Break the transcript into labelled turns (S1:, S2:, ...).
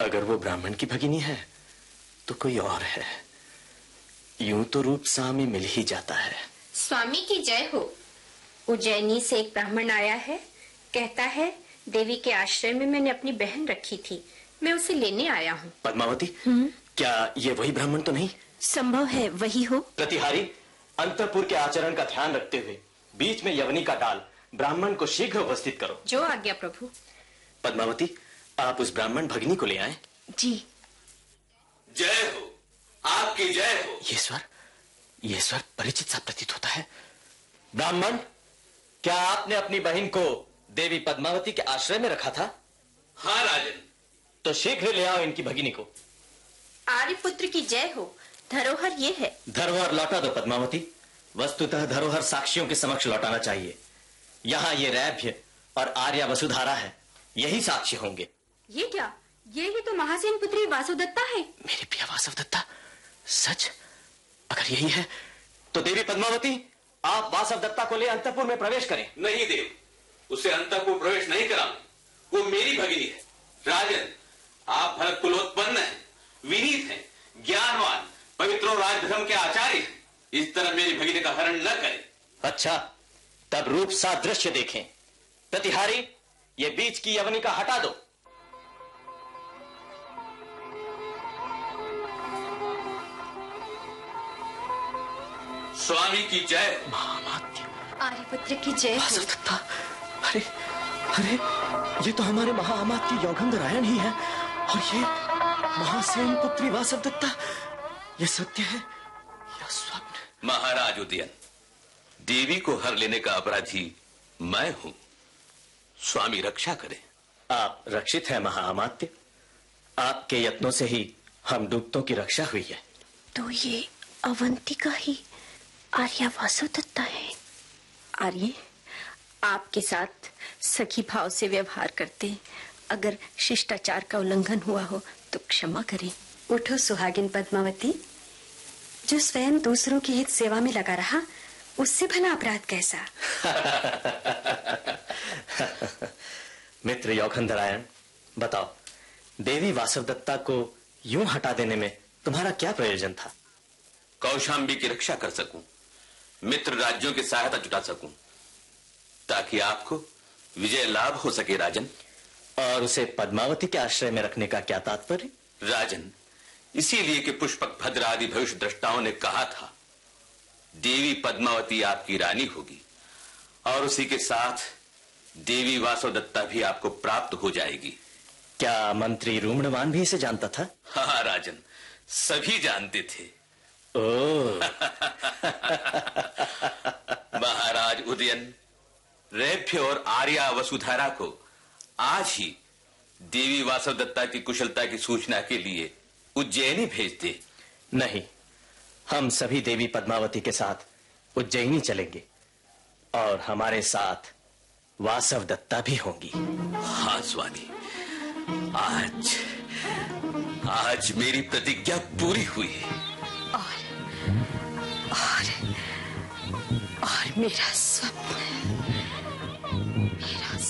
S1: अगर वो ब्राह्मण की भगिनी है तो कोई और है। यूं तो रूप सामी मिल ही जाता है।
S2: स्वामी की जय हो। उज्जैनी से एक ब्राह्मण आया है, कहता है देवी के आश्रय में मैंने अपनी बहन रखी थी, मैं उसे लेने आया हूँ।
S1: पद्मावती, क्या ये वही ब्राह्मण तो नहीं?
S2: संभव है वही हो।
S1: प्रतिहारी, अंतःपुर के आचरण का ध्यान रखते हुए बीच में यवनी का डाल ब्राह्मण को शीघ्र उपस्थित करो।
S2: जो आज्ञा प्रभु।
S1: पद्मावती, आप उस ब्राह्मण भगिनी को ले आए।
S2: जी।
S3: जय हो, आपकी जय हो।
S1: ये स्वर परिचित सा प्रतीत होता है। ब्राह्मण, क्या आपने अपनी बहन को देवी पद्मावती के आश्रय में रखा था?
S3: हाँ राजन।
S1: तो शीघ्र ले आओ इनकी भगिनी को।
S2: आर्यपुत्र की जय हो। धरोहर ये है।
S1: धरोहर लौटा दो पद्मावती। वस्तुतः धरोहर साक्षियों के समक्ष लौटाना चाहिए। यहाँ ये रैभ्य और आर्या वसुधारा है, यही साक्ष्य होंगे।
S2: ये क्या? ये तो महासेन पुत्री वासुदत्ता है।
S1: मेरी प्रिय वासवदत्ता? सच? अगर यही है तो देवी पद्मावती, आप वासवदत्ता को ले अंतःपुर में प्रवेश करें।
S3: नहीं देव, उसे अंतःपुर प्रवेश नहीं कराऊंगी। वो मेरी भगिनी है। राजन, आप भरत कुलोत्पन्न हैं, विनीत हैं, ज्ञानवान, पवित्र और राजधर्म के आचार्य हैं। इस तरह मेरी भगिनी का हरण न करें।
S1: अच्छा, तब रूप सादृश्य देखें। प्रतिहारी, ये बीच की यवनी का हटा दो।
S3: स्वामी की जय।
S1: महामात्य।
S2: आर्यपुत्र की जय हो।
S1: अरे अरे, ये तो हमारे महाअमात्य यौगंधरायण ही है। और ये महासेन पुत्री वासवदत्ता, ये सत्य है या स्वप्न?
S3: महाराज उदयन, देवी को हर लेने का अपराधी मैं हूं। स्वामी रक्षा करें।
S1: आप रक्षित हैं महाअमात्य। आपके यत्नों से ही हम डूबतों की रक्षा हुई है।
S2: तो ये अवंतिका ही आर्या वासुदत्ता है। आर्य, आपके साथ सखी भाव से व्यवहार करते, अगर शिष्टाचार का उल्लंघन हुआ हो तो क्षमा करें।
S4: उठो सुहागिन पद्मावती। जो स्वयं दूसरों की हित सेवा में लगा रहा, उससे भला अपराध कैसा?
S1: मित्र यौगंधरायण, बताओ, देवी वासवदत्ता को यूं हटा देने में तुम्हारा क्या प्रयोजन था?
S3: कौशाम्बी की रक्षा कर सकूं, मित्र राज्यों की सहायता जुटा सकूं, ताकि आपको विजय लाभ हो सके राजन।
S1: और उसे पद्मावती के आश्रय में रखने का क्या तात्पर्य?
S3: राजन, इसीलिए कि पुष्पक भद्र आदि भविष्य द्रष्टाओं ने कहा था देवी पद्मावती आपकी रानी होगी, और उसी के साथ देवी वासवदत्ता भी आपको प्राप्त हो जाएगी।
S1: क्या मंत्री रूमणवान भी इसे जानता था?
S3: हाँ राजन, सभी जानते थे।
S1: ओह।
S3: महाराज उदयन, रैभ्य और आर्या वसुधारा को आज ही देवी वासवदत्ता की कुशलता की सूचना के लिए उज्जैनी भेज दे।
S1: नहीं, हम सभी देवी पद्मावती के साथ उज्जैनी चलेंगे, और हमारे साथ वासवदत्ता भी होंगी।
S3: हाँ स्वामी, आज मेरी प्रतिज्ञा पूरी हुई।
S4: और मेरा स्वप्न